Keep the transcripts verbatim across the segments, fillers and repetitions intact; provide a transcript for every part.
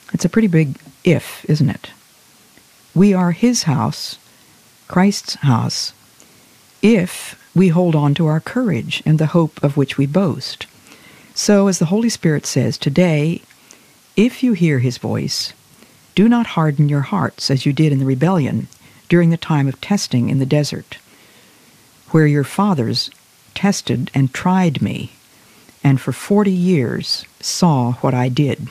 It's a pretty big if, isn't it? We are his house, Christ's house, if we hold on to our courage and the hope of which we boast. So, as the Holy Spirit says, today, if you hear his voice, do not harden your hearts as you did in the rebellion during the time of testing in the desert, where your fathers tested and tried me, and for forty years saw what I did.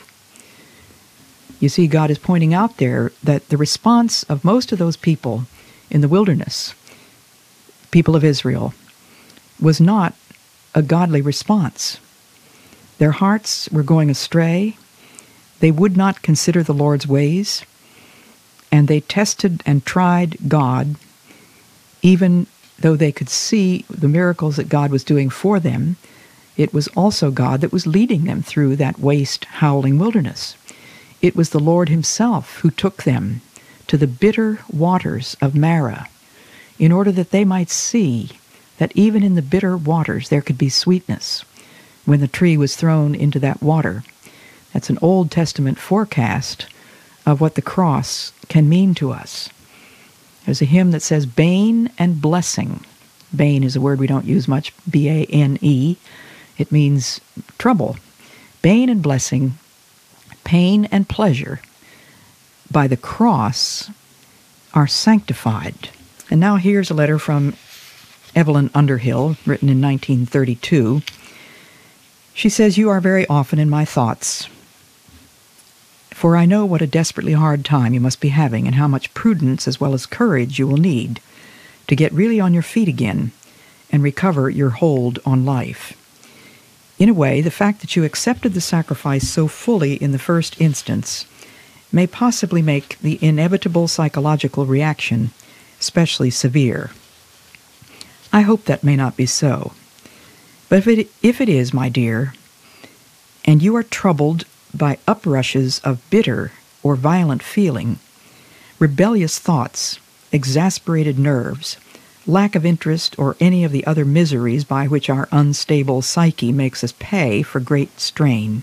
You see, God is pointing out there that the response of most of those people in the wilderness, people of Israel, was not a godly response. Their hearts were going astray. They would not consider the Lord's ways, and they tested and tried God, even though they could see the miracles that God was doing for them. It was also God that was leading them through that waste, howling wilderness. It was the Lord himself who took them to the bitter waters of Marah in order that they might see that even in the bitter waters there could be sweetness when the tree was thrown into that water. That's an Old Testament forecast of what the cross can mean to us. There's a hymn that says, bane and blessing. Bane is a word we don't use much, B A N E. It means trouble. Bane and blessing, pain and pleasure, by the cross are sanctified. And now here's a letter from Evelyn Underhill, written in nineteen thirty-two. She says, you are very often in my thoughts, for I know what a desperately hard time you must be having and how much prudence as well as courage you will need to get really on your feet again and recover your hold on life. In a way, the fact that you accepted the sacrifice so fully in the first instance may possibly make the inevitable psychological reaction especially severe. I hope that may not be so. But if it, if it is, my dear, and you are troubled by uprushes of bitter or violent feeling, rebellious thoughts, exasperated nerves, lack of interest, or any of the other miseries by which our unstable psyche makes us pay for great strain,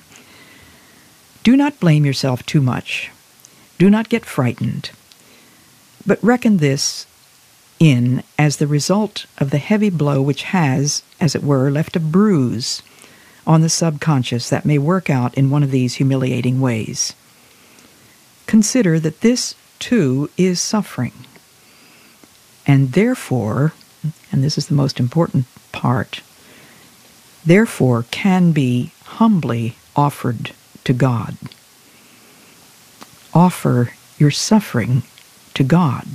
do not blame yourself too much. Do not get frightened. But reckon this in as the result of the heavy blow which has, as it were, left a bruise on the subconscious that may work out in one of these humiliating ways. Consider that this, too, is suffering, and therefore, and this is the most important part, therefore can be humbly offered to God. Offer your suffering to God.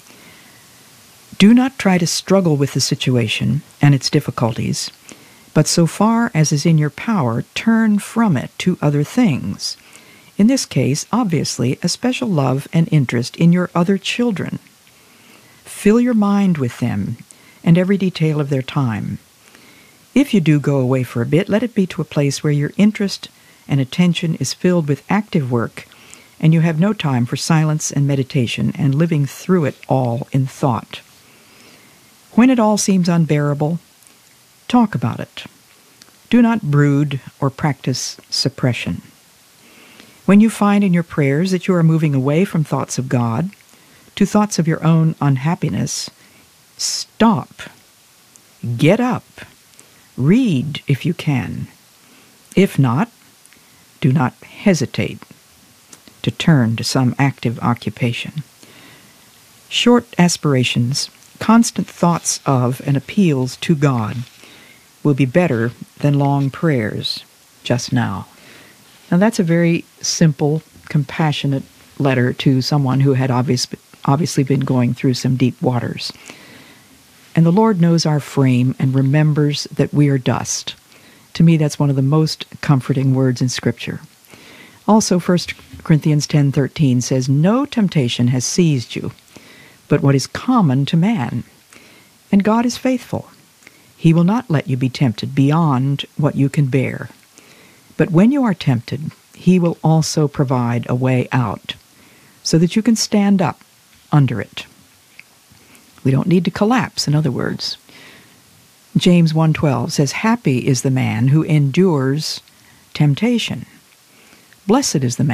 Do not try to struggle with the situation and its difficulties, but so far as is in your power, turn from it to other things. In this case, obviously, a special love and interest in your other children. Fill your mind with them and every detail of their time. If you do go away for a bit, let it be to a place where your interest and attention is filled with active work, and you have no time for silence and meditation and living through it all in thought. When it all seems unbearable, talk about it. Do not brood or practice suppression. When you find in your prayers that you are moving away from thoughts of God to thoughts of your own unhappiness, stop. Get up. Read if you can. If not, do not hesitate to turn to some active occupation. Short aspirations, constant thoughts of and appeals to God will be better than long prayers just now. Now that's a very simple, compassionate letter to someone who had obvious, obviously been going through some deep waters. And the Lord knows our frame and remembers that we are dust. To me, that's one of the most comforting words in Scripture. Also, First Corinthians ten thirteen says, no temptation has seized you, but what is common to man. And God is faithful. He will not let you be tempted beyond what you can bear. But when you are tempted, he will also provide a way out, so that you can stand up under it. We don't need to collapse, in other words. James one twelve says, happy is the man who endures temptation. Blessed is the man